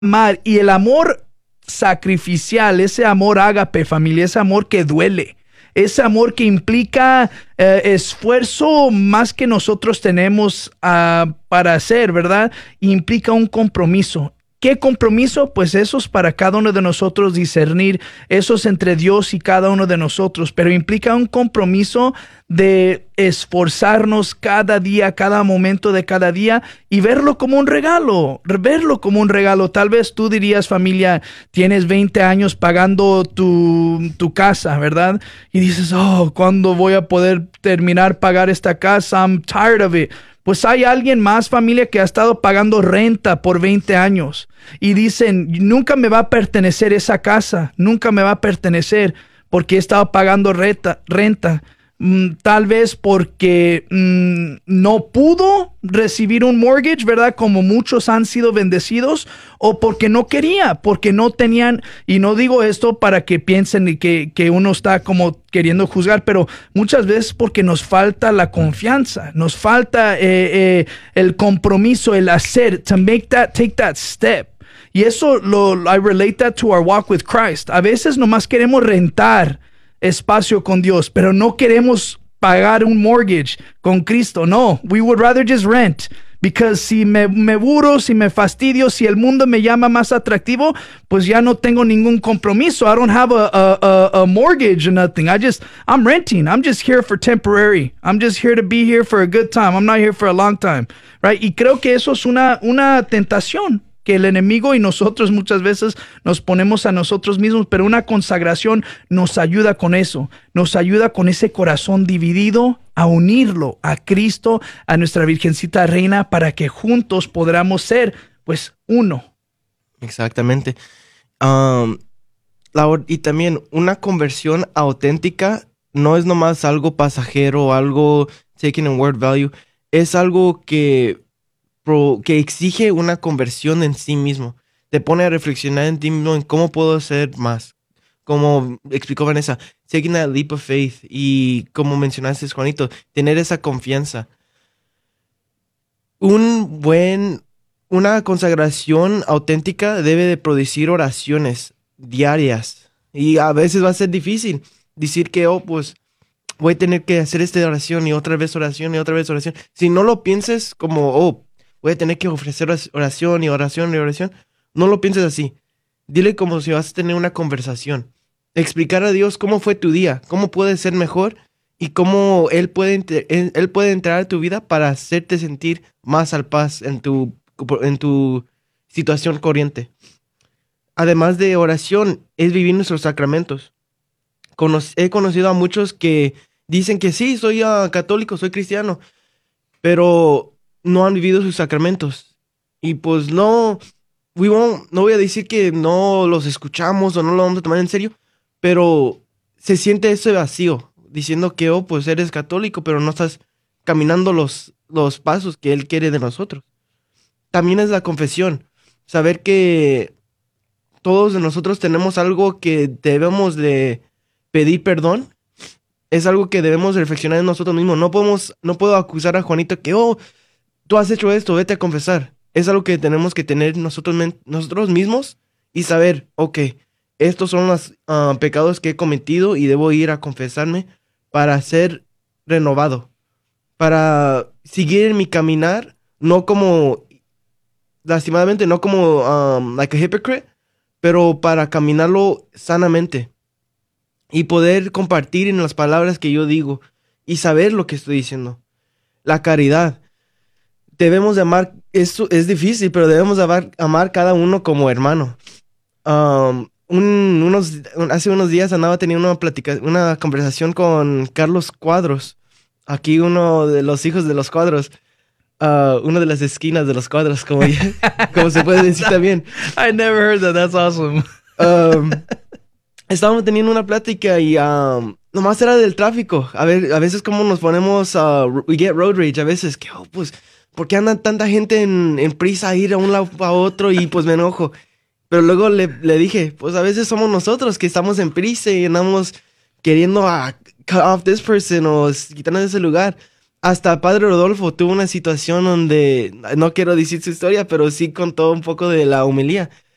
amar. Y el amor sacrificial, ese amor ágape, familia, ese amor que duele, ese amor que implica esfuerzo más que nosotros tenemos para hacer, ¿verdad? Implica un compromiso. ¿Qué compromiso? Pues eso es para cada uno de nosotros discernir, eso es entre Dios y cada uno de nosotros, pero implica un compromiso de esforzarnos cada día, cada momento de cada día y verlo como un regalo, verlo como un regalo. Tal vez tú dirías, familia, tienes 20 años pagando tu casa, ¿verdad? Y dices, oh, ¿cuándo voy a poder terminar pagar esta casa? I'm tired of it. Pues hay alguien más, familia, que ha estado pagando renta por 20 años y dicen, nunca me va a pertenecer esa casa, nunca me va a pertenecer porque he estado pagando renta. Tal vez porque no pudo recibir un mortgage, ¿verdad? Como muchos han sido bendecidos, o porque no quería, porque no tenían, y no digo esto para que piensen que uno está como queriendo juzgar, pero muchas veces porque nos falta la confianza, nos falta el compromiso, el hacer, take that step. Y eso I relate that to our walk with Christ. A veces nomás queremos rentar espacio con Dios, pero no queremos pagar un mortgage con Cristo. No, we would rather just rent. Because si me burro, si me fastidio, si el mundo me llama más atractivo, pues ya no tengo ningún compromiso. I don't have a mortgage or nothing. I'm renting. I'm just here for temporary. I'm just here to be here for a good time. I'm not here for a long time. Right? Y creo que eso es una tentación que el enemigo y nosotros muchas veces nos ponemos a nosotros mismos, pero una consagración nos ayuda con eso, nos ayuda con ese corazón dividido a unirlo a Cristo, a nuestra Virgencita Reina, para que juntos podamos ser, pues, uno. Exactamente. Y también una conversión auténtica no es nomás algo pasajero, algo taken in word value, es algo que exige una conversión en sí mismo. Te pone a reflexionar en ti mismo en cómo puedo hacer más. Como explicó Vanessa, taking that leap of faith. Y como mencionaste, Juanito, tener esa confianza. Una consagración auténtica debe de producir oraciones diarias. Y a veces va a ser difícil decir que, pues, voy a tener que hacer esta oración y otra vez oración y otra vez oración. Si no lo pienses como, voy a tener que ofrecer oración y oración y oración. No lo pienses así. Dile como si vas a tener una conversación. Explicar a Dios cómo fue tu día, cómo puede ser mejor y cómo Él puede entrar a tu vida para hacerte sentir más al paz en tu situación corriente. Además de oración, es vivir nuestros sacramentos. He conocido a muchos que dicen que sí, soy católico, soy cristiano, pero no han vivido sus sacramentos. Y pues no voy a decir que no los escuchamos o no lo vamos a tomar en serio, pero se siente ese vacío, diciendo que, pues eres católico, pero no estás caminando los pasos que Él quiere de nosotros. También es la confesión, saber que todos de nosotros tenemos algo que debemos de pedir perdón. Es algo que debemos reflexionar en nosotros mismos. No puedo acusar a Juanito que, tú has hecho esto, vete a confesar. Es algo que tenemos que tener nosotros mismos y saber, estos son los pecados que he cometido y debo ir a confesarme para ser renovado, para seguir en mi caminar, no como, lastimadamente, no como like a hypocrite, pero para caminarlo sanamente y poder compartir en las palabras que yo digo y saber lo que estoy diciendo. La caridad. Debemos de amar, esto es difícil, pero debemos de amar cada uno como hermano. Hace unos días andaba teniendo una conversación con Carlos Cuadros, aquí uno de los hijos de los Cuadros, una de las esquinas de los Cuadros, como se puede decir también. I never heard that, that's awesome. Estábamos teniendo una plática y nomás era del tráfico. A veces como nos ponemos, we get road rage, a veces que, pues, ¿por qué andan tanta gente en prisa a ir a un lado a otro? Y pues me enojo. Pero luego le dije, pues a veces somos nosotros que estamos en prisa y andamos queriendo cut off this person o quitarnos de ese lugar. Hasta Padre Rodolfo tuvo una situación donde, no quiero decir su historia, pero sí contó un poco de la homilía,